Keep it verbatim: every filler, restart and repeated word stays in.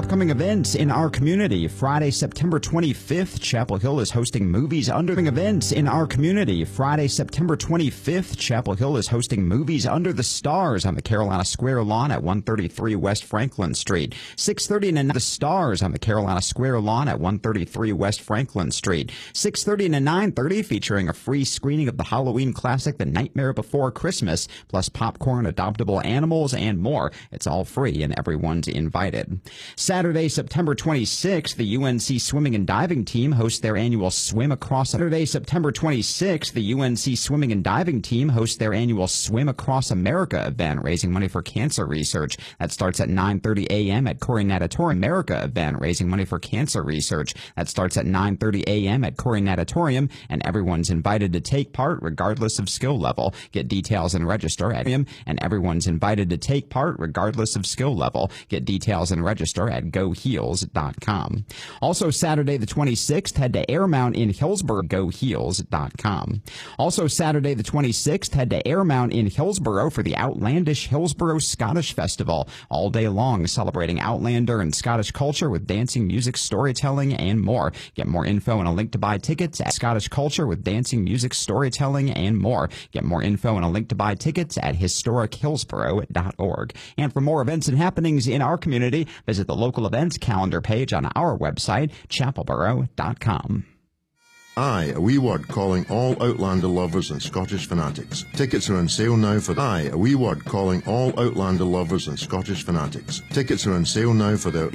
Upcoming events in our community. Friday, September twenty-fifth, Chapel Hill is hosting Movies Under the Events in our community. Friday, September twenty-fifth, Chapel Hill is hosting Movies Under the Stars on the Carolina Square lawn at one thirty-three West Franklin Street. six thirty to The Stars on the Carolina Square lawn at one thirty-three West Franklin Street. six thirty to nine thirty, featuring a free screening of the Halloween classic The Nightmare Before Christmas, plus popcorn, adoptable animals, and more. It's all free and everyone's invited. Saturday, September twenty-sixth, the U N C swimming and diving team hosts their annual Swim Across Saturday, September twenty-sixth, the U N C swimming and diving team hosts their annual Swim Across America event, raising money for cancer research. That starts at nine thirty a.m. at Corey Natatorium. America event, raising money for cancer research. That starts at nine thirty a.m. at Corey Natatorium, and everyone's invited to take part regardless of skill level. Get details and register at and everyone's invited to take part regardless of skill level. Get details and register at go heels dot com. Also, Saturday the twenty-sixth, head to Airmount in Hillsborough, go heels dot com. Also, Saturday the twenty-sixth, head to Airmount in Hillsborough for the Outlandish Hillsborough Scottish Festival, all day long celebrating Outlander and Scottish culture with dancing, music, storytelling, and more. Get more info and a link to buy tickets at Scottish Culture with dancing, music, storytelling, and more. Get more info and a link to buy tickets at historic hillsborough dot org. And for more events and happenings in our community, visit the local events calendar page on our website, chapel borough dot com. I, a wee word calling all Outlander lovers and Scottish fanatics. Tickets are on sale now for I, a wee word calling all Outlander lovers and Scottish fanatics. Tickets are on sale now for the